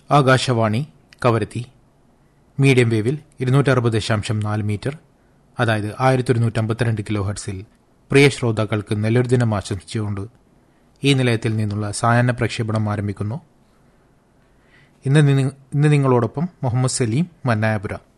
Akashvani Kavaratti medium വേവിൽ 260.4 metre, അതായത് 1152 kilo ഹെർട്സിൽ പ്രിയ ശ്രോതാക്കൾക്ക് നല്ലൊരു ദിനം ആശംസിച്ചുകൊണ്ട് ഈ നിലയത്തിൽ നിന്നുള്ള സായാഹ്ന പ്രക്ഷേപണം ആരംഭിക്കുന്നു. ഇന്ന് നിങ്ങളോടൊപ്പം മുഹമ്മദ് സലീം മന്നായപുര.